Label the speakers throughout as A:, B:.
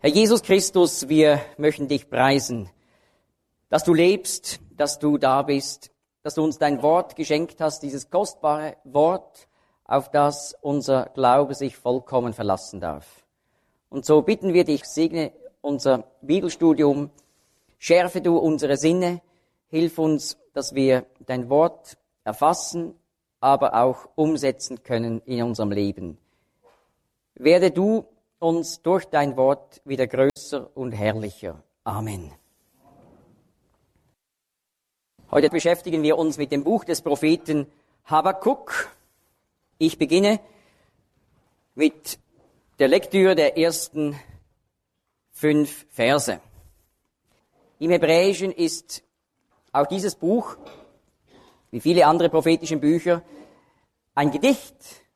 A: Herr Jesus Christus, wir möchten dich preisen, dass du lebst, dass du da bist, dass du uns dein Wort geschenkt hast, dieses kostbare Wort, auf das unser Glaube sich vollkommen verlassen darf. Und so bitten wir dich, segne unser Bibelstudium, schärfe du unsere Sinne, hilf uns, dass wir dein Wort erfassen, aber auch umsetzen können in unserem Leben. Werde du uns durch dein Wort wieder größer und herrlicher. Amen. Heute beschäftigen wir uns mit dem Buch des Propheten Habakuk. Ich beginne mit der Lektüre der ersten 5 Verse. Im Hebräischen ist auch dieses Buch, wie viele andere prophetische Bücher, ein Gedicht,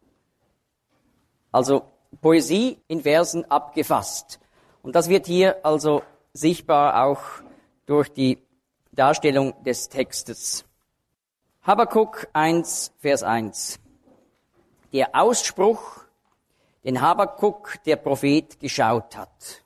A: also Poesie in Versen abgefasst. Und das wird hier also sichtbar auch durch die Darstellung des Textes. Habakuk 1, Vers 1. Der Ausspruch, den Habakuk, der Prophet, geschaut hat.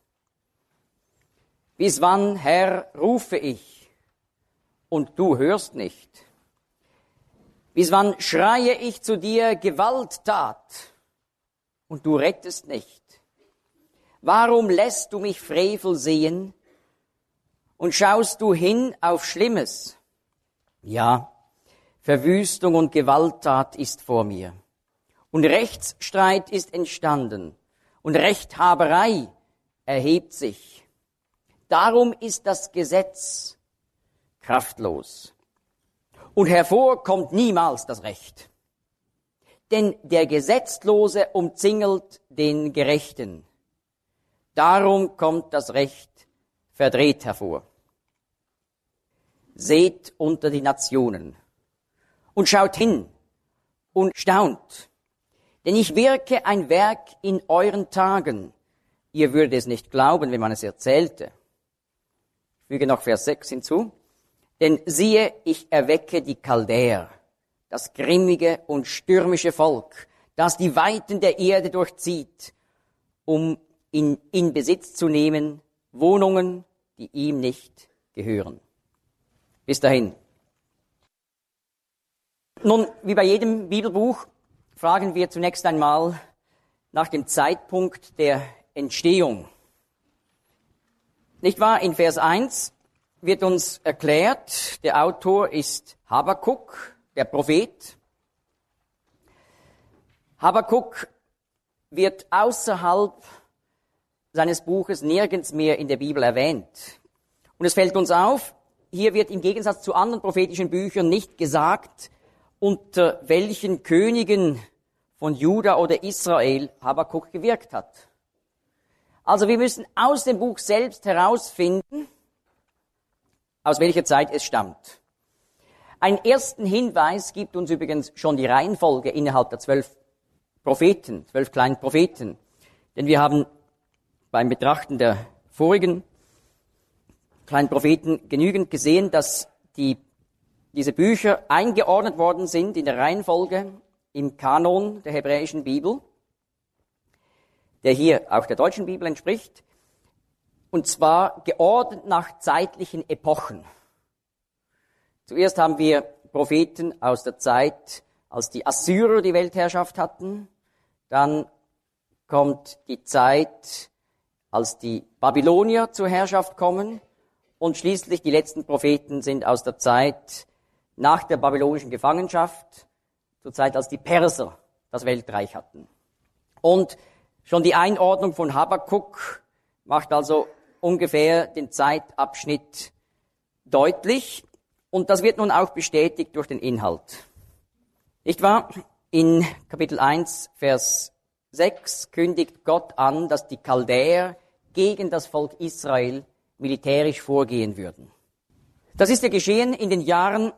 A: Bis wann, Herr, rufe ich, und du hörst nicht? Bis wann schreie ich zu dir Gewalttat, und du rettest nicht? Warum lässt du mich Frevel sehen und schaust du hin auf Schlimmes? Ja, Verwüstung und Gewalttat ist vor mir. Und Rechtsstreit ist entstanden und Rechthaberei erhebt sich. Darum ist das Gesetz kraftlos. Und hervor kommt niemals das Recht. Denn der Gesetzlose umzingelt den Gerechten. Darum kommt das Recht verdreht hervor. Seht unter die Nationen und schaut hin und staunt. Denn ich wirke ein Werk in euren Tagen. Ihr würdet es nicht glauben, wenn man es erzählte. Ich füge noch Vers 6 hinzu. Denn siehe, ich erwecke die Chaldäer, das grimmige und stürmische Volk, das die Weiten der Erde durchzieht, um in Besitz zu nehmen Wohnungen, die ihm nicht gehören. Bis dahin. Nun, wie bei jedem Bibelbuch, fragen wir zunächst einmal nach dem Zeitpunkt der Entstehung. Nicht wahr? In Vers 1 wird uns erklärt, der Autor ist Habakuk, der Prophet. Habakuk wird außerhalb seines Buches nirgends mehr in der Bibel erwähnt. Und es fällt uns auf, hier wird im Gegensatz zu anderen prophetischen Büchern nicht gesagt, unter welchen Königen von Juda oder Israel Habakuk gewirkt hat. Also wir müssen aus dem Buch selbst herausfinden, aus welcher Zeit es stammt. Einen ersten Hinweis gibt uns übrigens schon die Reihenfolge innerhalb der 12 Propheten, 12 kleinen Propheten. Denn wir haben beim Betrachten der vorigen kleinen Propheten genügend gesehen, dass diese Bücher eingeordnet worden sind in der Reihenfolge im Kanon der hebräischen Bibel, der hier auch der deutschen Bibel entspricht, und zwar geordnet nach zeitlichen Epochen. Zuerst haben wir Propheten aus der Zeit, als die Assyrer die Weltherrschaft hatten. Dann kommt die Zeit, als die Babylonier zur Herrschaft kommen. Und schließlich die letzten Propheten sind aus der Zeit nach der babylonischen Gefangenschaft, zur Zeit, als die Perser das Weltreich hatten. Und schon die Einordnung von Habakuk macht also ungefähr den Zeitabschnitt deutlich. Und das wird nun auch bestätigt durch den Inhalt. Nicht wahr? In Kapitel 1, Vers 6 kündigt Gott an, dass die Chaldäer gegen das Volk Israel militärisch vorgehen würden. Das ist ja geschehen in den Jahren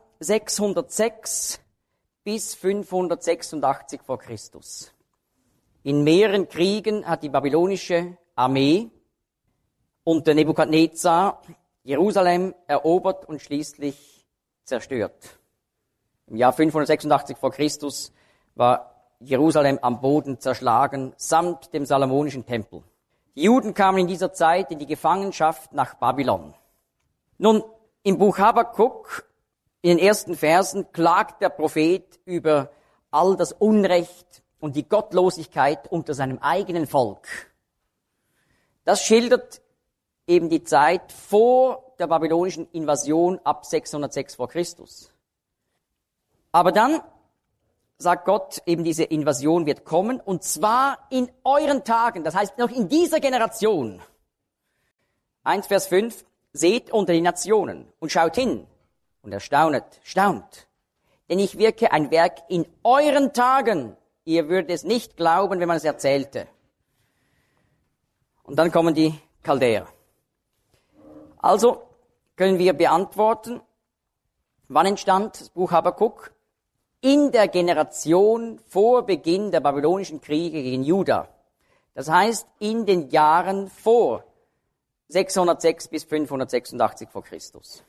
A: 606 bis 586 vor Christus. In mehreren Kriegen hat die babylonische Armee unter Nebukadnezar Jerusalem erobert und schließlich zerstört. Im Jahr 586 vor Christus war Jerusalem am Boden zerschlagen, samt dem Salomonischen Tempel. Die Juden kamen in dieser Zeit in die Gefangenschaft nach Babylon. Nun, im Buch Habakuk, in den ersten Versen, klagt der Prophet über all das Unrecht und die Gottlosigkeit unter seinem eigenen Volk. Das schildert eben die Zeit vor der babylonischen Invasion ab 606 vor Christus. Aber dann sagt Gott, eben diese Invasion wird kommen, und zwar in euren Tagen, das heißt noch in dieser Generation. 1 Vers 5, seht unter die Nationen und schaut hin und staunt. Denn ich wirke ein Werk in euren Tagen. Ihr würdet es nicht glauben, wenn man es erzählte. Und dann kommen die Chaldäer. Also können wir beantworten, wann entstand das Buch Habakuk? In der Generation vor Beginn der babylonischen Kriege gegen Juda. Das heißt, in den Jahren vor 606 bis 586 vor Christus.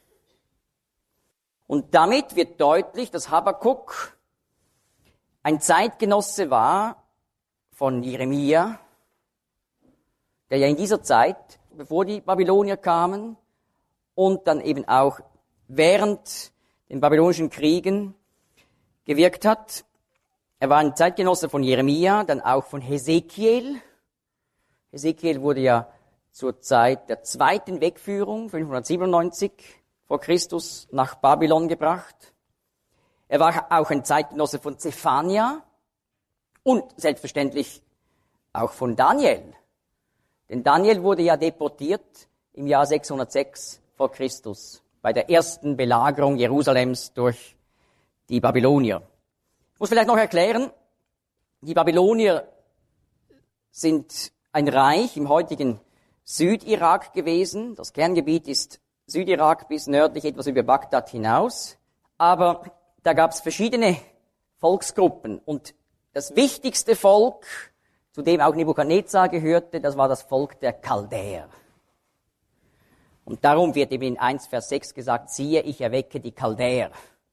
A: Und damit wird deutlich, dass Habakuk ein Zeitgenosse war von Jeremia, der ja in dieser Zeit, bevor die Babylonier kamen und dann eben auch während den babylonischen Kriegen gewirkt hat. Er war ein Zeitgenosse von Jeremia, dann auch von Hesekiel. Hesekiel wurde ja zur Zeit der zweiten Wegführung, 597 vor Christus, nach Babylon gebracht. Er war auch ein Zeitgenosse von Zephania und selbstverständlich auch von Daniel. Denn Daniel wurde ja deportiert im Jahr 606 vor Christus bei der ersten Belagerung Jerusalems durch die Babylonier. Ich muss vielleicht noch erklären, die Babylonier sind ein Reich im heutigen Südirak gewesen. Das Kerngebiet ist Südirak bis nördlich etwas über Bagdad hinaus. Aber da gab es verschiedene Volksgruppen. Und das wichtigste Volk, zu dem auch Nebukadnezar gehörte, das war das Volk der Chaldäer. Und darum wird eben in 1 Vers 6 gesagt, siehe, ich erwecke die Chaldäer.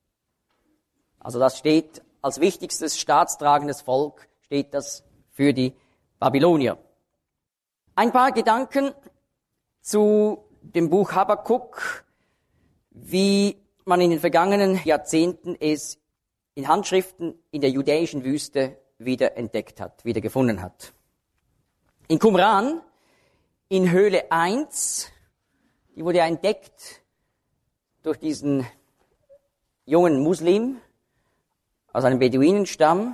A: Also das steht als wichtigstes staatstragendes Volk, steht das für die Babylonier. Ein paar Gedanken zu dem Buch Habakuk, wie man in den vergangenen Jahrzehnten es in Handschriften in der judäischen Wüste wieder entdeckt hat, wieder gefunden hat. In Qumran, in Höhle 1, die wurde ja entdeckt durch diesen jungen Muslim aus einem Beduinenstamm,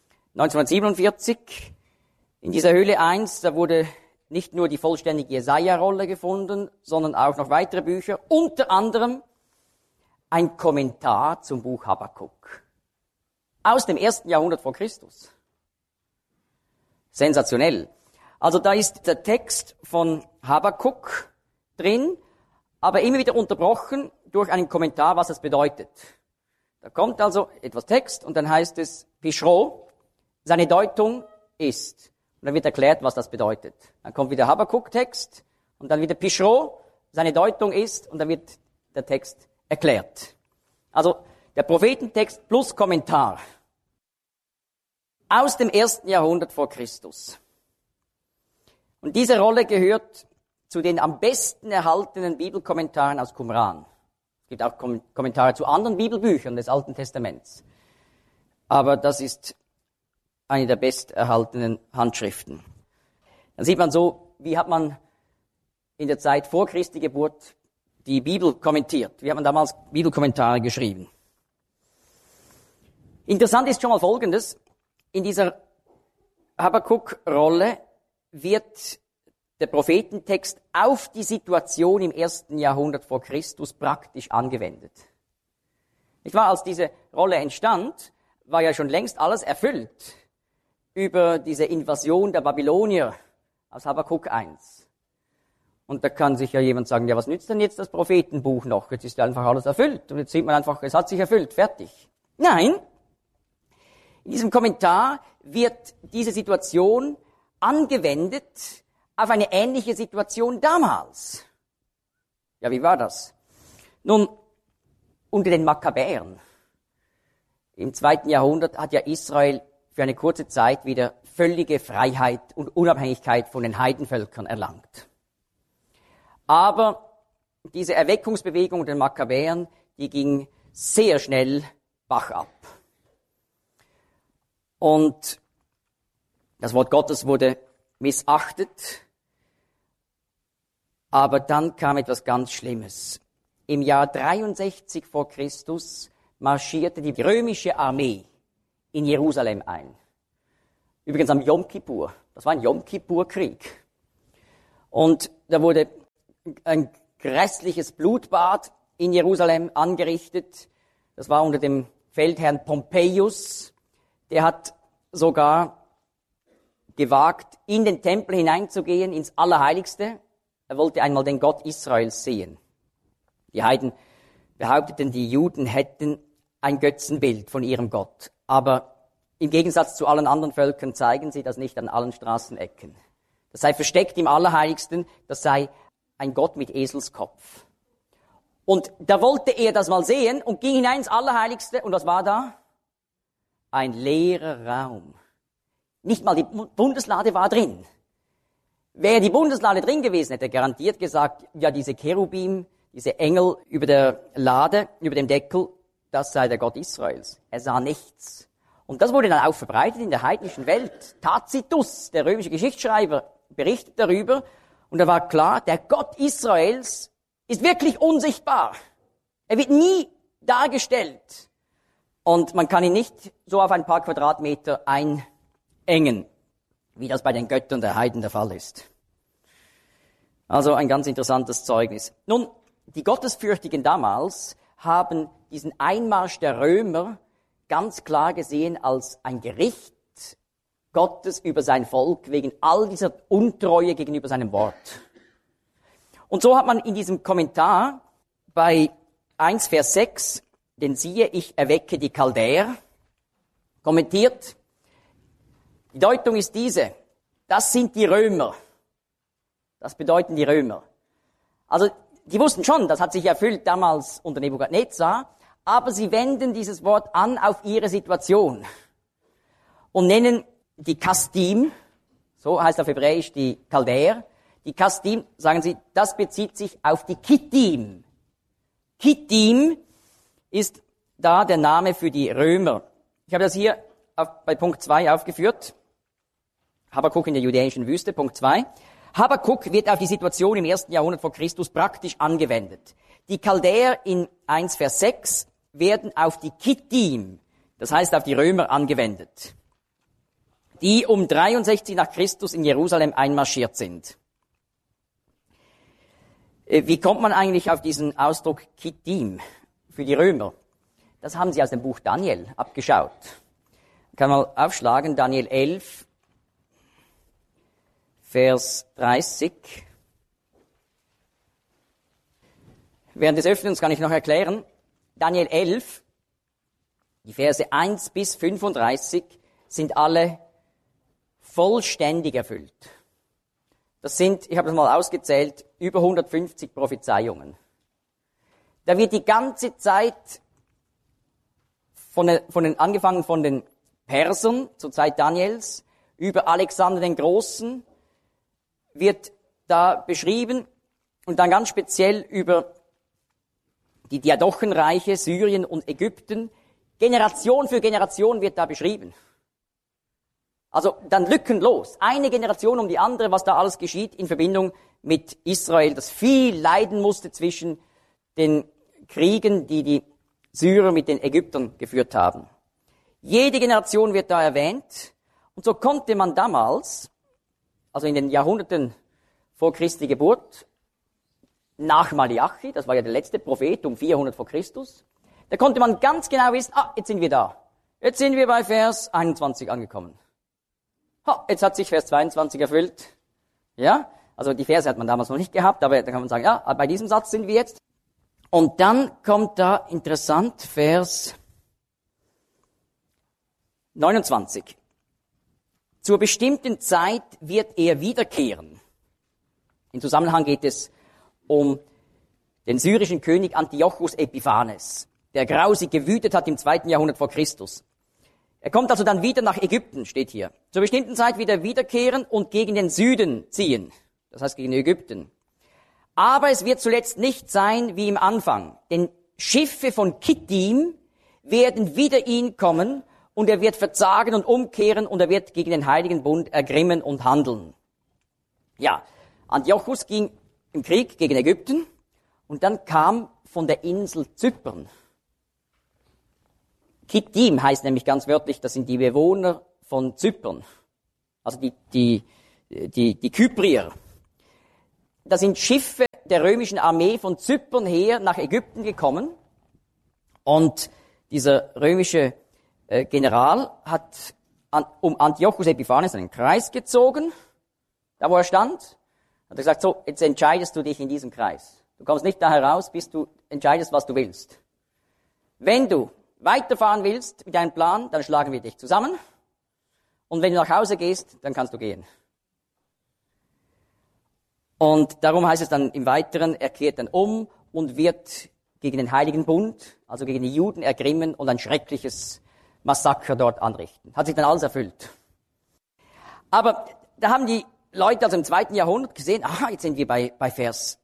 A: 1947. In dieser Höhle 1, da wurde nicht nur die vollständige Jesaja-Rolle gefunden, sondern auch noch weitere Bücher, unter anderem ein Kommentar zum Buch Habakuk aus dem 1. Jahrhundert vor Christus. Sensationell. Also da ist der Text von Habakuk drin, aber immer wieder unterbrochen durch einen Kommentar, was es bedeutet. Da kommt also etwas Text und dann heißt es Pischro, seine Deutung ist. Und dann wird erklärt, was das bedeutet. Dann kommt wieder Habakuk-Text und dann wieder Pischro, seine Deutung ist, und dann wird der Text erklärt. Also der Prophetentext plus Kommentar aus dem 1. Jahrhundert vor Christus. Und diese Rolle gehört zu den am besten erhaltenen Bibelkommentaren aus Qumran. Es gibt auch Kommentare zu anderen Bibelbüchern des Alten Testaments. Aber das ist eine der besterhaltenen Handschriften. Dann sieht man so, wie hat man in der Zeit vor Christi Geburt die Bibel kommentiert. Wie hat man damals Bibelkommentare geschrieben? Interessant ist schon mal Folgendes. In dieser Habakuk-Rolle wird der Prophetentext auf die Situation im 1. Jahrhundert vor Christus praktisch angewendet. Nicht wahr? Als diese Rolle entstand, war ja schon längst alles erfüllt über diese Invasion der Babylonier aus Habakuk 1. Und da kann sich ja jemand sagen, ja, was nützt denn jetzt das Prophetenbuch noch? Jetzt ist ja einfach alles erfüllt. Und jetzt sieht man einfach, es hat sich erfüllt, fertig. Nein, in diesem Kommentar wird diese Situation angewendet auf eine ähnliche Situation damals. Ja, wie war das? Nun, unter den Makkabäern im 2. Jahrhundert hat ja Israel für eine kurze Zeit wieder völlige Freiheit und Unabhängigkeit von den Heidenvölkern erlangt. Aber diese Erweckungsbewegung der Makkabäern, die ging sehr schnell bachab. Und das Wort Gottes wurde missachtet. Aber dann kam etwas ganz Schlimmes. Im Jahr 63 vor Christus marschierte die römische Armee in Jerusalem ein. Übrigens am Jom Kippur. Das war ein Jom Kippur-Krieg. Und da wurde ein grässliches Blutbad in Jerusalem angerichtet. Das war unter dem Feldherrn Pompeius. Der hat sogar gewagt, in den Tempel hineinzugehen, ins Allerheiligste. Er wollte einmal den Gott Israels sehen. Die Heiden behaupteten, die Juden hätten ein Götzenbild von ihrem Gott. Aber im Gegensatz zu allen anderen Völkern zeigen sie das nicht an allen Straßenecken. Das sei versteckt im Allerheiligsten, das sei ein Gott mit Eselskopf. Und da wollte er das mal sehen und ging hinein ins Allerheiligste. Und was war da? Ein leerer Raum. Nicht mal die Bundeslade war drin. Wäre die Bundeslade drin gewesen, hätte er garantiert gesagt, ja, diese Cherubim, diese Engel über der Lade, über dem Deckel, das sei der Gott Israels. Er sah nichts. Und das wurde dann auch verbreitet in der heidnischen Welt. Tacitus, der römische Geschichtsschreiber, berichtet darüber. Und da war klar, der Gott Israels ist wirklich unsichtbar. Er wird nie dargestellt. Und man kann ihn nicht so auf ein paar Quadratmeter einengen, wie das bei den Göttern der Heiden der Fall ist. Also ein ganz interessantes Zeugnis. Nun, die Gottesfürchtigen damals haben diesen Einmarsch der Römer ganz klar gesehen als ein Gericht Gottes über sein Volk wegen all dieser Untreue gegenüber seinem Wort. Und so hat man in diesem Kommentar bei 1 Vers 6, denn siehe, ich erwecke die Chaldäer, kommentiert, die Deutung ist diese, das sind die Römer. Das bedeuten die Römer. Also, die wussten schon, das hat sich erfüllt damals unter Nebukadnezar, aber sie wenden dieses Wort an auf ihre Situation und nennen die Kasdim, so heißt auf Hebräisch die Chaldäer, die Kasdim, sagen sie, das bezieht sich auf die Kittim. Kittim ist da der Name für die Römer. Ich habe das hier bei Punkt 2 aufgeführt. Habakuk in der judäischen Wüste, Punkt 2. Habakuk wird auf die Situation im 1. Jahrhundert vor Christus praktisch angewendet. Die Chaldäer in 1 Vers 6 werden auf die Kittim, das heißt auf die Römer angewendet, die um 63 nach Christus in Jerusalem einmarschiert sind. Wie kommt man eigentlich auf diesen Ausdruck Kittim für die Römer? Das haben sie aus dem Buch Daniel abgeschaut. Kann man aufschlagen, Daniel 11, Vers 30. Während des Öffnens kann ich noch erklären, Daniel 11, die Verse 1 bis 35 sind alle vollständig erfüllt. Das sind, ich habe das mal ausgezählt, über 150 Prophezeiungen. Da wird die ganze Zeit angefangen von den Persern zur Zeit Daniels, über Alexander den Großen wird da beschrieben und dann ganz speziell über die Diadochenreiche, Syrien und Ägypten. Generation für Generation wird da beschrieben. Also dann lückenlos, eine Generation um die andere, was da alles geschieht in Verbindung mit Israel, das viel leiden musste zwischen den Kriegen, die die Syrer mit den Ägyptern geführt haben. Jede Generation wird da erwähnt und so konnte man damals, also in den Jahrhunderten vor Christi Geburt, nach Malachi, das war ja der letzte Prophet um 400 vor Christus, da konnte man ganz genau wissen, jetzt sind wir da. Jetzt sind wir bei Vers 21 angekommen. Jetzt hat sich Vers 22 erfüllt. Ja, also die Verse hat man damals noch nicht gehabt, aber da kann man sagen, ja, bei diesem Satz sind wir jetzt. Und dann kommt da interessant Vers 29. Zur bestimmten Zeit wird er wiederkehren. Im Zusammenhang geht es um den syrischen König Antiochus Epiphanes, der grausig gewütet hat im 2. Jahrhundert vor Christus. Er kommt also dann wieder nach Ägypten, steht hier. Zur bestimmten Zeit wieder wiederkehren und gegen den Süden ziehen. Das heißt gegen Ägypten. Aber es wird zuletzt nicht sein wie im Anfang. Denn Schiffe von Kittim werden wider ihn kommen und er wird verzagen und umkehren und er wird gegen den Heiligen Bund ergrimmen und handeln. Ja, Antiochus ging im Krieg gegen Ägypten und dann kam von der Insel Zypern. Kittim heißt nämlich ganz wörtlich, das sind die Bewohner von Zypern. Also die Kyprier. Da sind Schiffe der römischen Armee von Zypern her nach Ägypten gekommen und dieser römische General hat um Antiochus Epiphanes einen Kreis gezogen, da wo er stand, hat er gesagt, so, jetzt entscheidest du dich in diesem Kreis. Du kommst nicht da heraus, bis du entscheidest, was du willst. Wenn du weiterfahren willst mit deinem Plan, dann schlagen wir dich zusammen und wenn du nach Hause gehst, dann kannst du gehen. Und darum heißt es dann im Weiteren, er kehrt dann um und wird gegen den Heiligen Bund, also gegen die Juden ergrimmen und ein schreckliches Massaker dort anrichten. Hat sich dann alles erfüllt. Aber da haben die Leute also im 2. Jahrhundert gesehen, aha, jetzt sind wir bei Vers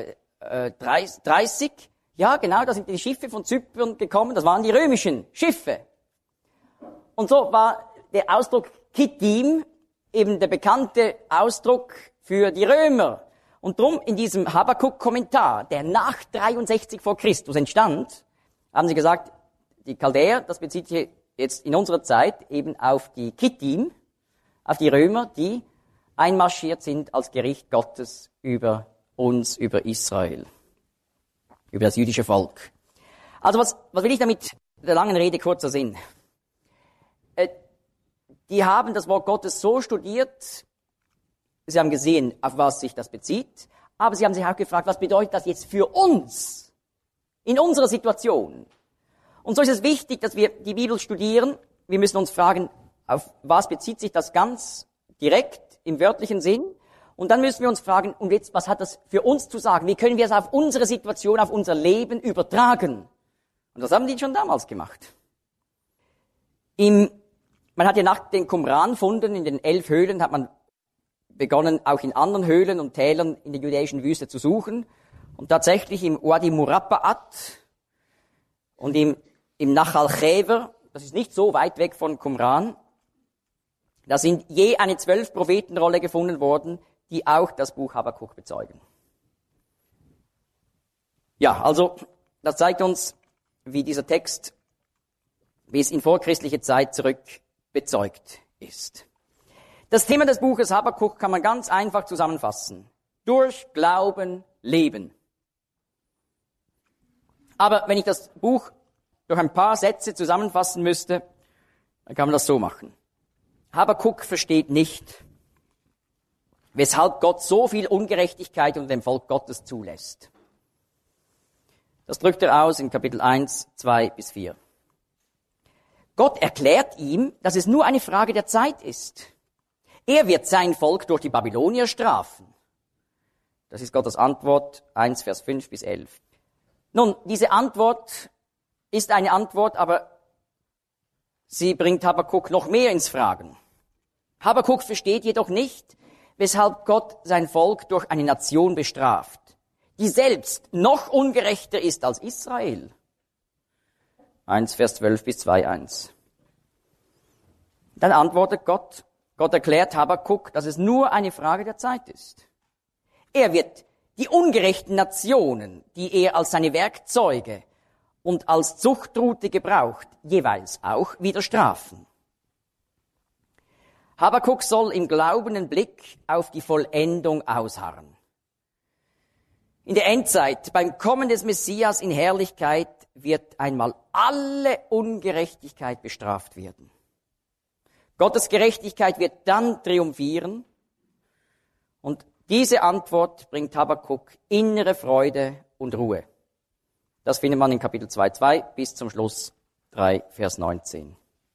A: 30. Ja, genau, da sind die Schiffe von Zypern gekommen, das waren die römischen Schiffe. Und so war der Ausdruck Kittim eben der bekannte Ausdruck für die Römer. Und drum in diesem Habakuk-Kommentar, der nach 63 vor Christus entstand, haben sie gesagt, die Chaldäer, das bezieht sich jetzt in unserer Zeit eben auf die Kittim, auf die Römer, die einmarschiert sind als Gericht Gottes über uns, über Israel, über das jüdische Volk. Also was will ich damit der langen Rede kurzer Sinn? Die haben das Wort Gottes so studiert, sie haben gesehen, auf was sich das bezieht, aber sie haben sich auch gefragt, was bedeutet das jetzt für uns, in unserer Situation? Und so ist es wichtig, dass wir die Bibel studieren. Wir müssen uns fragen, auf was bezieht sich das ganz direkt im wörtlichen Sinn? Und dann müssen wir uns fragen, und jetzt, was hat das für uns zu sagen? Wie können wir es auf unsere Situation, auf unser Leben übertragen? Und das haben die schon damals gemacht. Man hat ja nach den Qumran-Funden in den 11 Höhlen, hat man begonnen, auch in anderen Höhlen und Tälern in der judäischen Wüste zu suchen. Und tatsächlich im Wadi Murabba'at und im Nachal Chever, das ist nicht so weit weg von Qumran, da sind je eine 12 Prophetenrolle gefunden worden, die auch das Buch Habakuk bezeugen. Ja, also das zeigt uns, wie dieser Text bis in vorchristliche Zeit zurück bezeugt ist. Das Thema des Buches Habakuk kann man ganz einfach zusammenfassen. Durch Glauben leben. Aber wenn ich das Buch durch ein paar Sätze zusammenfassen müsste, dann kann man das so machen. Habakuk versteht nicht, weshalb Gott so viel Ungerechtigkeit unter dem Volk Gottes zulässt. Das drückt er aus in Kapitel 1, 2 bis 4. Gott erklärt ihm, dass es nur eine Frage der Zeit ist. Er wird sein Volk durch die Babylonier strafen. Das ist Gottes Antwort, 1, Vers 5 bis 11. Nun, diese Antwort ist eine Antwort, aber sie bringt Habakuk noch mehr ins Fragen. Habakuk versteht jedoch nicht, weshalb Gott sein Volk durch eine Nation bestraft, die selbst noch ungerechter ist als Israel. 1, Vers 12 bis 2, 1. Dann antwortet Gott erklärt Habakuk, dass es nur eine Frage der Zeit ist. Er wird die ungerechten Nationen, die er als seine Werkzeuge und als Zuchtrute gebraucht, jeweils auch wieder strafen. Habakuk soll im glaubenden Blick auf die Vollendung ausharren. In der Endzeit, beim Kommen des Messias in Herrlichkeit, wird einmal alle Ungerechtigkeit bestraft werden. Gottes Gerechtigkeit wird dann triumphieren und diese Antwort bringt Habakuk innere Freude und Ruhe. Das findet man in Kapitel 2 bis zum Schluss 3, Vers 19.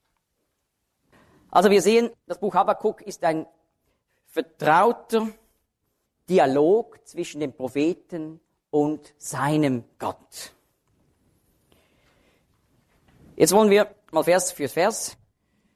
A: Also wir sehen, das Buch Habakuk ist ein vertrauter Dialog zwischen dem Propheten und seinem Gott. Jetzt wollen wir mal Vers für Vers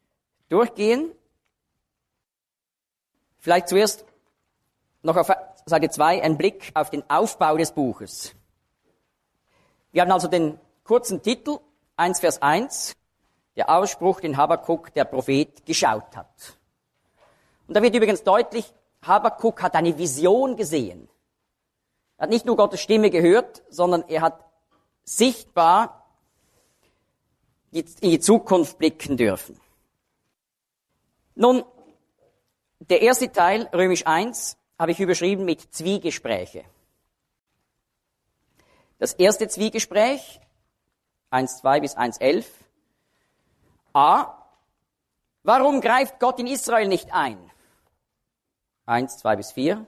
A: durchgehen. Vielleicht zuerst noch auf Seite 2 ein Blick auf den Aufbau des Buches. Wir haben also den kurzen Titel, 1 Vers 1, der Ausspruch, den Habakuk, der Prophet, geschaut hat. Und da wird übrigens deutlich, Habakuk hat eine Vision gesehen. Er hat nicht nur Gottes Stimme gehört, sondern er hat sichtbar in die Zukunft blicken dürfen. Nun, der erste Teil, Römisch 1, habe ich überschrieben mit Zwiegespräche. Das erste Zwiegespräch, 1,2 bis 1,11. A. Warum greift Gott in Israel nicht ein? 1,2 bis 4.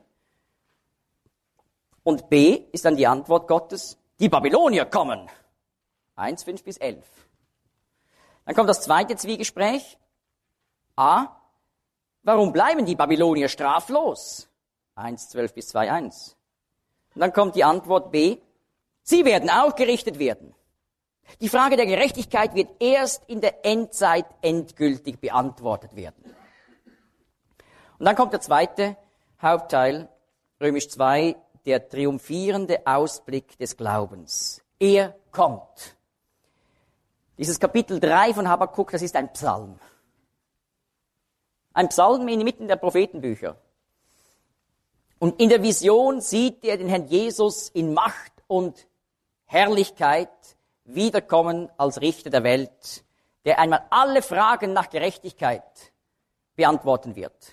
A: Und B ist dann die Antwort Gottes, die Babylonier kommen. 1,5 bis 11. Dann kommt das zweite Zwiegespräch. A. Warum bleiben die Babylonier straflos? 1,12 bis 2,1. Und dann kommt die Antwort B. Sie werden auch gerichtet werden. Die Frage der Gerechtigkeit wird erst in der Endzeit endgültig beantwortet werden. Und dann kommt der zweite Hauptteil, Römisch 2, der triumphierende Ausblick des Glaubens. Er kommt. Dieses Kapitel 3 von Habakuk, das ist ein Psalm. Ein Psalm inmitten der Prophetenbücher. Und in der Vision sieht er den Herrn Jesus in Macht und Herrlichkeit wiederkommen als Richter der Welt, der einmal alle Fragen nach Gerechtigkeit beantworten wird.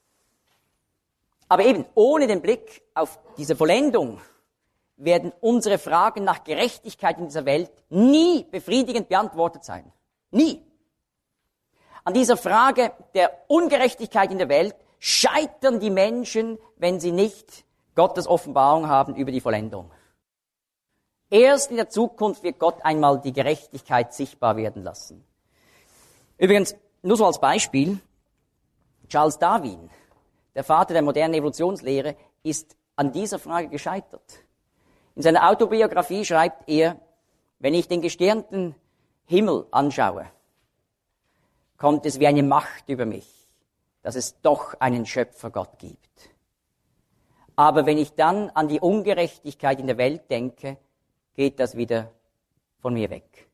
A: Aber eben ohne den Blick auf diese Vollendung werden unsere Fragen nach Gerechtigkeit in dieser Welt nie befriedigend beantwortet sein. Nie. An dieser Frage der Ungerechtigkeit in der Welt scheitern die Menschen, wenn sie nicht Gottes Offenbarung haben über die Vollendung. Erst in der Zukunft wird Gott einmal die Gerechtigkeit sichtbar werden lassen. Übrigens, nur so als Beispiel, Charles Darwin, der Vater der modernen Evolutionslehre, ist an dieser Frage gescheitert. In seiner Autobiografie schreibt er, wenn ich den gesternten Himmel anschaue, kommt es wie eine Macht über mich, dass es doch einen Schöpfergott gibt. Aber wenn ich dann an die Ungerechtigkeit in der Welt denke, geht das wieder von mir weg.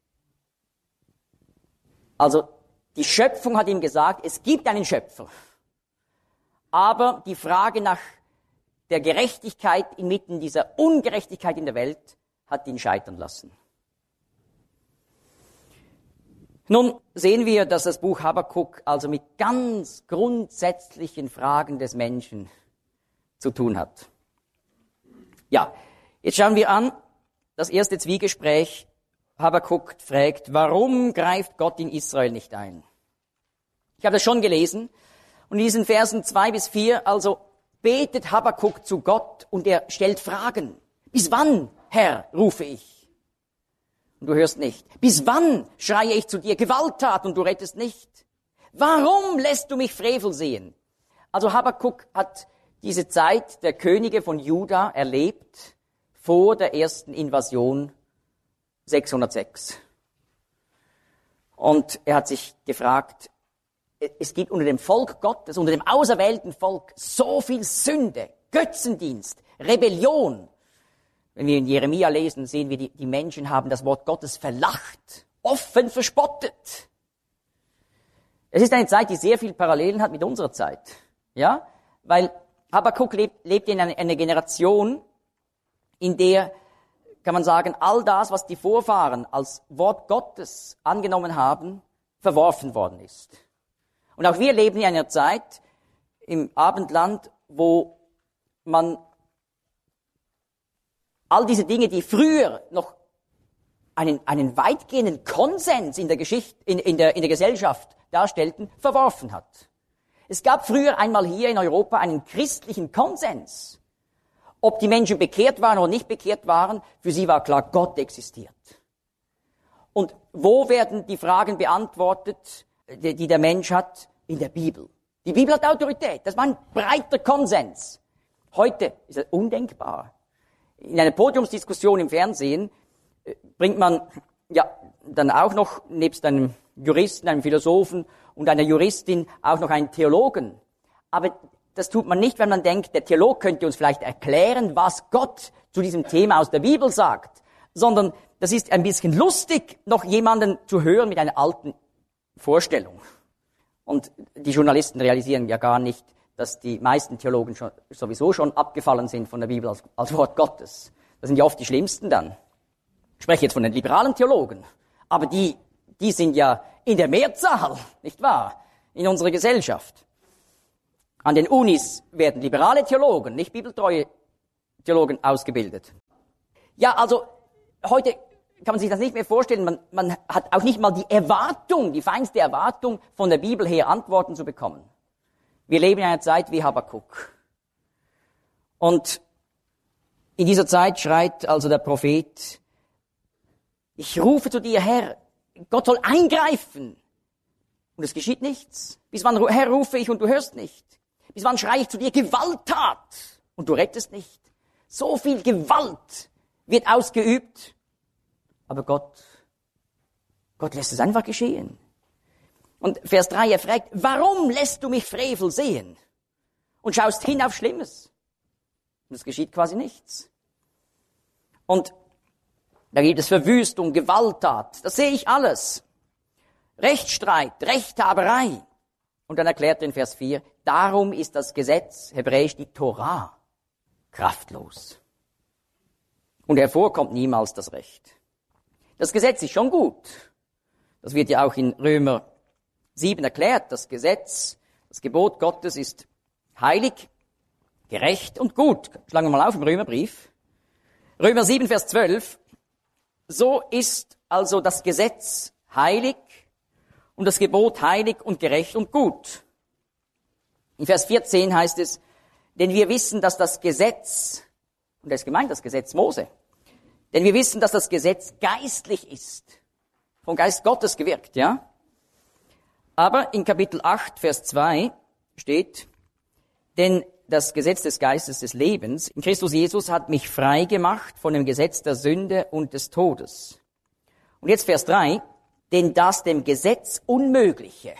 A: Also die Schöpfung hat ihm gesagt, es gibt einen Schöpfer. Aber die Frage nach der Gerechtigkeit inmitten dieser Ungerechtigkeit in der Welt hat ihn scheitern lassen. Nun sehen wir, dass das Buch Habakuk also mit ganz grundsätzlichen Fragen des Menschen zu tun hat. Ja, jetzt schauen wir an, das erste Zwiegespräch. Habakuk fragt, warum greift Gott in Israel nicht ein? Ich habe das schon gelesen. Und in diesen Versen 2 bis 4, also betet Habakuk zu Gott und er stellt Fragen. Bis wann, Herr, rufe ich? Und du hörst nicht. Bis wann schreie ich zu dir Gewalttat und du rettest nicht? Warum lässt du mich Frevel sehen? Also Habakuk hat diese Zeit der Könige von Juda erlebt vor der ersten Invasion 606. Und er hat sich gefragt, es gibt unter dem Volk Gottes, unter dem auserwählten Volk so viel Sünde, Götzendienst, Rebellion. Wenn wir in Jeremia lesen, sehen wir, die Menschen haben das Wort Gottes verlacht, offen verspottet. Es ist eine Zeit, die sehr viel Parallelen hat mit unserer Zeit. Ja, weil Habakuk lebt in einer Generation, in der, kann man sagen, all das, was die Vorfahren als Wort Gottes angenommen haben, verworfen worden ist. Und auch wir leben in einer Zeit im Abendland, wo man all diese Dinge, die früher noch einen weitgehenden Konsens in der Gesellschaft darstellten, verworfen hat. Es gab früher einmal hier in Europa einen christlichen Konsens. Ob die Menschen bekehrt waren oder nicht bekehrt waren, für sie war klar, Gott existiert. Und wo werden die Fragen beantwortet, die der Mensch hat? In der Bibel. Die Bibel hat Autorität. Das war ein breiter Konsens. Heute ist es undenkbar. In einer Podiumsdiskussion im Fernsehen bringt man ja dann auch noch nebst einem Juristen, einem Philosophen und einer Juristin auch noch einen Theologen. Aber das tut man nicht, wenn man denkt, der Theolog könnte uns vielleicht erklären, was Gott zu diesem Thema aus der Bibel sagt, sondern das ist ein bisschen lustig, noch jemanden zu hören mit einer alten Vorstellung. Und die Journalisten realisieren ja gar nicht, dass die meisten Theologen sowieso schon abgefallen sind von der Bibel als Wort Gottes. Das sind ja oft die Schlimmsten dann. Ich spreche jetzt von den liberalen Theologen. Aber die sind ja in der Mehrzahl, nicht wahr, in unserer Gesellschaft. An den Unis werden liberale Theologen, nicht bibeltreue Theologen ausgebildet. Ja, also heute kann man sich das nicht mehr vorstellen. Man hat auch nicht mal die Erwartung, die feinste Erwartung, von der Bibel her Antworten zu bekommen. Wir leben in einer Zeit wie Habakuk. Und in dieser Zeit schreit also der Prophet, ich rufe zu dir, Herr, Gott soll eingreifen. Und es geschieht nichts. Bis wann, Herr, rufe ich und du hörst nicht? Bis wann schreie ich zu dir, Gewalttat, und du rettest nicht? So viel Gewalt wird ausgeübt, aber Gott lässt es einfach geschehen. Und Vers 3, er fragt, warum lässt du mich Frevel sehen und schaust hin auf Schlimmes? Und es geschieht quasi nichts. Und da gibt es Verwüstung, Gewalttat, das sehe ich alles. Rechtsstreit, Rechthaberei. Und dann erklärt er in Vers 4, darum ist das Gesetz, hebräisch die Torah, kraftlos. Und hervorkommt niemals das Recht. Das Gesetz ist schon gut. Das wird ja auch in Römer 7 erklärt. Das Gesetz, das Gebot Gottes ist heilig, gerecht und gut. Schlagen wir mal auf im Römerbrief. Römer 7, Vers 12. So ist also das Gesetz heilig und das Gebot heilig und gerecht und gut. In Vers 14 heißt es, denn wir wissen, dass das Gesetz, und da ist gemeint das Gesetz Mose, denn wir wissen, dass das Gesetz geistlich ist, vom Geist Gottes gewirkt, ja. Aber in Kapitel 8, Vers 2 steht, denn das Gesetz des Geistes des Lebens in Christus Jesus hat mich frei gemacht von dem Gesetz der Sünde und des Todes. Und jetzt Vers 3, denn das dem Gesetz Unmögliche,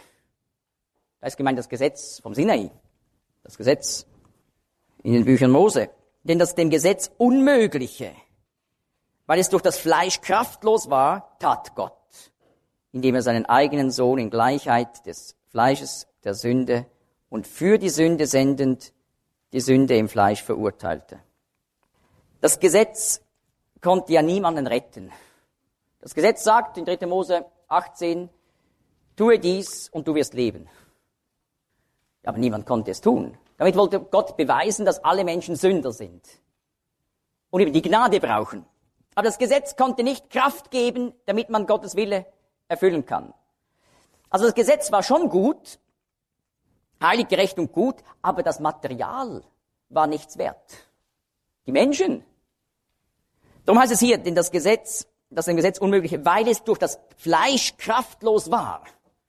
A: da ist gemeint das Gesetz vom Sinai, das Gesetz in den Büchern Mose, denn das dem Gesetz Unmögliche, weil es durch das Fleisch kraftlos war, tat Gott, indem er seinen eigenen Sohn in Gleichheit des Fleisches der Sünde und für die Sünde sendend die Sünde im Fleisch verurteilte. Das Gesetz konnte ja niemanden retten. Das Gesetz sagt in 3. Mose 18, tue dies und du wirst leben. Aber niemand konnte es tun. Damit wollte Gott beweisen, dass alle Menschen Sünder sind und eben die Gnade brauchen. Aber das Gesetz konnte nicht Kraft geben, damit man Gottes Wille erfüllen kann. Also das Gesetz war schon gut, heilig, gerecht und gut, aber das Material war nichts wert. Die Menschen. Darum heißt es hier, denn das Gesetz, das dem Gesetz Unmögliche, weil es durch das Fleisch kraftlos war.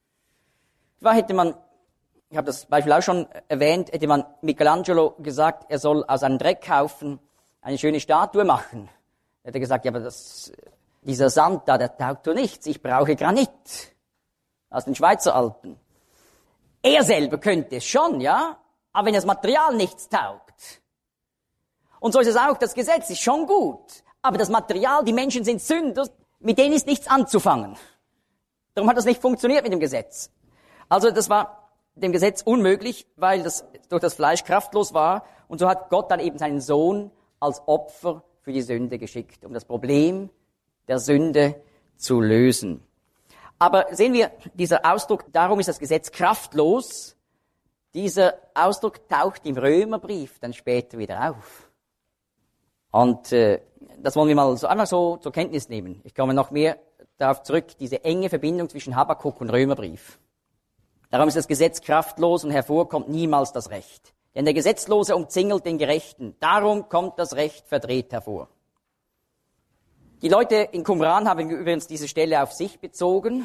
A: Hätte man, ich habe das Beispiel auch schon erwähnt, hätte man Michelangelo gesagt, er soll aus einem Dreckhaufen eine schöne Statue machen. Er hätte gesagt, ja, aber dieser Sand da, der taugt doch nichts, ich brauche Granit aus den Schweizer Alpen. Er selber könnte es schon, ja, aber wenn das Material nichts taugt. Und so ist es auch, das Gesetz ist schon gut, aber das Material, die Menschen sind Sünder, mit denen ist nichts anzufangen. Darum hat das nicht funktioniert mit dem Gesetz. Also das war dem Gesetz unmöglich, weil das durch das Fleisch kraftlos war. Und so hat Gott dann eben seinen Sohn als Opfer für die Sünde geschickt, um das Problem der Sünde zu lösen. Aber sehen wir, dieser Ausdruck, darum ist das Gesetz kraftlos, dieser Ausdruck taucht im Römerbrief dann später wieder auf. Und das wollen wir mal einfach so zur Kenntnis nehmen. Ich komme noch mehr darauf zurück, diese enge Verbindung zwischen Habakuk und Römerbrief. Darum ist das Gesetz kraftlos und hervorkommt niemals das Recht. Denn der Gesetzlose umzingelt den Gerechten. Darum kommt das Recht verdreht hervor. Die Leute in Qumran haben übrigens diese Stelle auf sich bezogen.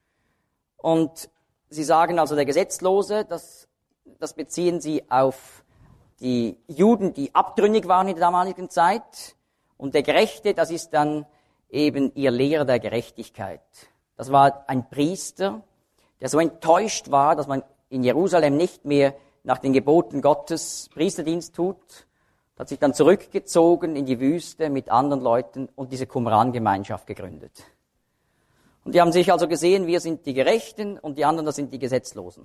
A: Und sie sagen also, der Gesetzlose, das beziehen sie auf die Juden, die abtrünnig waren in der damaligen Zeit. Und der Gerechte, das ist dann eben ihr Lehrer der Gerechtigkeit. Das war ein Priester, der so enttäuscht war, dass man in Jerusalem nicht mehr nach den Geboten Gottes Priesterdienst tut, hat sich dann zurückgezogen in die Wüste mit anderen Leuten und diese Qumran-Gemeinschaft gegründet. Und die haben sich also gesehen, wir sind die Gerechten und die anderen, das sind die Gesetzlosen.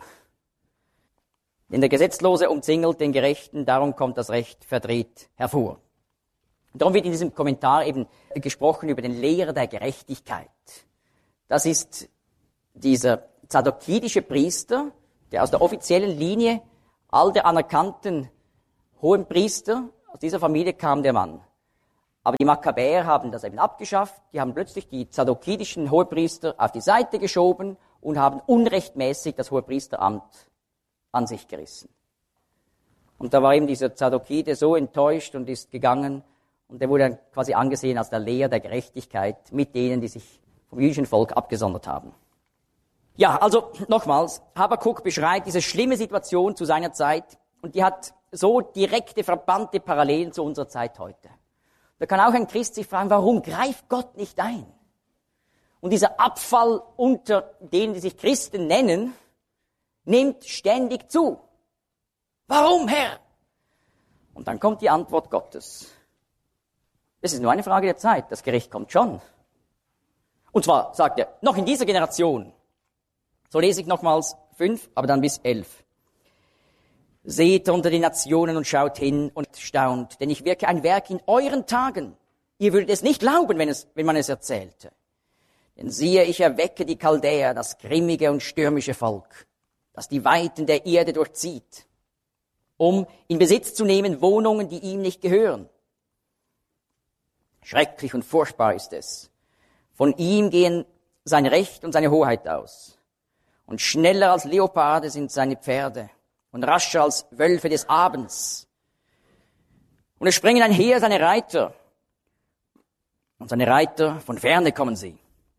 A: Denn der Gesetzlose umzingelt den Gerechten, darum kommt das Recht verdreht hervor. Und darum wird in diesem Kommentar eben gesprochen über den Lehrer der Gerechtigkeit. Das ist dieser zadokidische Priester, der aus der offiziellen Linie all der anerkannten Hohenpriester, aus dieser Familie kam der Mann. Aber die Makkabäer haben das eben abgeschafft, die haben plötzlich die zadokidischen Hohepriester auf die Seite geschoben und haben unrechtmäßig das Hohepriesteramt an sich gerissen. Und da war eben dieser Zadokide so enttäuscht und ist gegangen und der wurde dann quasi angesehen als der Lehrer der Gerechtigkeit mit denen, die sich vom jüdischen Volk abgesondert haben. Ja, also nochmals, Habakuk beschreibt diese schlimme Situation zu seiner Zeit und die hat so direkte, frappante Parallelen zu unserer Zeit heute. Da kann auch ein Christ sich fragen, warum greift Gott nicht ein? Und dieser Abfall unter denen, die sich Christen nennen, nimmt ständig zu. Warum, Herr? Und dann kommt die Antwort Gottes. Es ist nur eine Frage der Zeit, das Gericht kommt schon. Und zwar, sagt er, noch in dieser Generation. So lese ich nochmals 5, aber dann bis 11. Seht unter die Nationen und schaut hin und staunt, denn ich wirke ein Werk in euren Tagen. Ihr würdet es nicht glauben, wenn man es erzählte. Denn siehe, ich erwecke die Chaldäer, das grimmige und stürmische Volk, das die Weiten der Erde durchzieht, um in Besitz zu nehmen Wohnungen, die ihm nicht gehören. Schrecklich und furchtbar ist es. Von ihm gehen sein Recht und seine Hoheit aus. Und schneller als Leoparde sind seine Pferde und rascher als Wölfe des Abends. Und es springen einher seine Reiter. Und seine Reiter, von ferne kommen sie.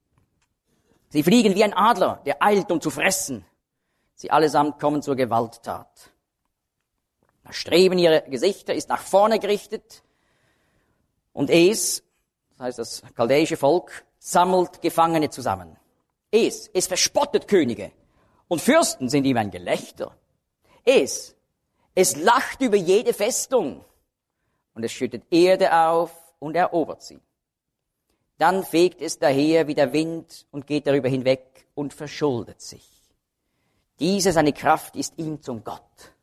A: Sie fliegen wie ein Adler, der eilt, um zu fressen. Sie allesamt kommen zur Gewalttat. Das Streben ihrer Gesichter ist nach vorne gerichtet. Und das heißt das chaldäische Volk, sammelt Gefangene zusammen. Es verspottet Könige. Und Fürsten sind ihm ein Gelächter. Es lacht über jede Festung. Und es schüttet Erde auf und erobert sie. Dann fegt es daher wie der Wind und geht darüber hinweg und verschuldet sich. Diese seine Kraft ist ihm zum Gott.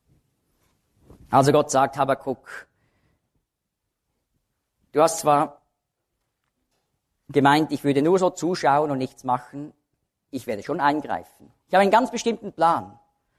A: Also Gott sagt Habakuk, du hast zwar gemeint, ich würde nur so zuschauen und nichts machen, ich werde schon eingreifen. Ich habe einen ganz bestimmten Plan.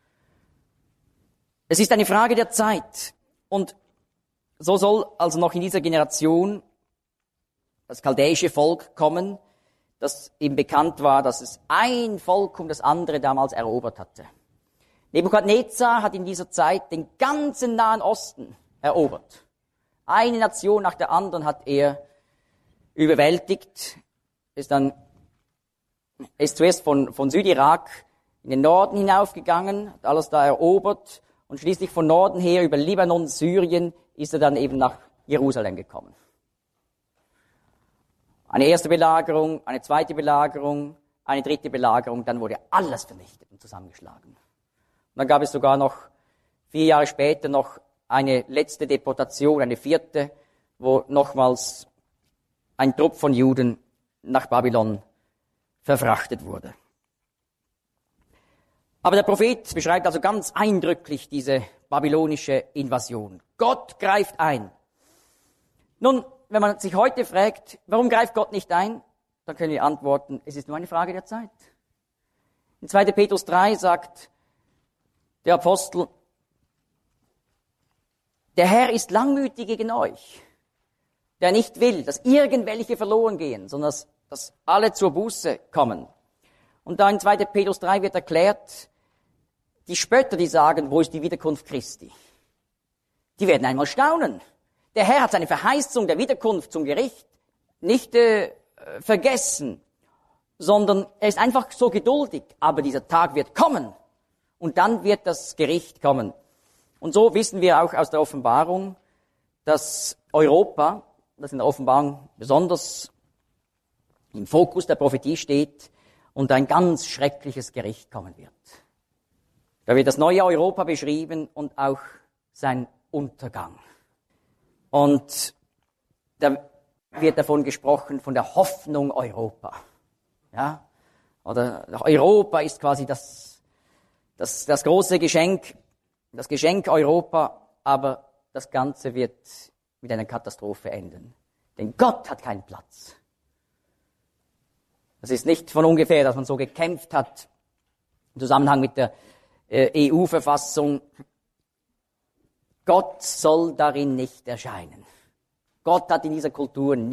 A: Es ist eine Frage der Zeit. Und so soll also noch in dieser Generation das chaldäische Volk kommen, das eben bekannt war, dass es ein Volk um das andere damals erobert hatte. Nebukadnezar hat in dieser Zeit den ganzen Nahen Osten erobert. Eine Nation nach der anderen hat er überwältigt, ist zuerst von Südirak in den Norden hinaufgegangen, hat alles da erobert und schließlich von Norden her über Libanon, Syrien ist er dann eben nach Jerusalem gekommen. Eine erste Belagerung, eine zweite Belagerung, eine dritte Belagerung, dann wurde alles vernichtet und zusammengeschlagen. Und dann gab es sogar noch 4 Jahre später noch eine letzte Deportation, eine vierte, wo nochmals ein Trupp von Juden nach Babylon verfrachtet wurde. Aber der Prophet beschreibt also ganz eindrücklich diese babylonische Invasion. Gott greift ein. Nun, wenn man sich heute fragt, warum greift Gott nicht ein, dann können wir antworten, es ist nur eine Frage der Zeit. In 2. Petrus 3 sagt der Apostel, der Herr ist langmütig gegen euch, der nicht will, dass irgendwelche verloren gehen, sondern dass alle zur Buße kommen. Und da in 2. Petrus 3 wird erklärt, die Spötter, die sagen, wo ist die Wiederkunft Christi? Die werden einmal staunen. Der Herr hat seine Verheißung der Wiederkunft zum Gericht nicht vergessen, sondern er ist einfach so geduldig. Aber dieser Tag wird kommen und dann wird das Gericht kommen. Und so wissen wir auch aus der Offenbarung, dass Europa, das in der Offenbarung besonders im Fokus der Prophetie steht, und ein ganz schreckliches Gericht kommen wird. Da wird das neue Europa beschrieben und auch sein Untergang. Und da wird davon gesprochen, von der Hoffnung Europa. Ja? Oder Europa ist quasi das große Geschenk, das Geschenk Europa, aber das Ganze wird mit einer Katastrophe enden. Denn Gott hat keinen Platz. Das ist nicht von ungefähr, dass man so gekämpft hat im Zusammenhang mit der EU-Verfassung. Gott soll darin nicht erscheinen. Gott hat in dieser Kultur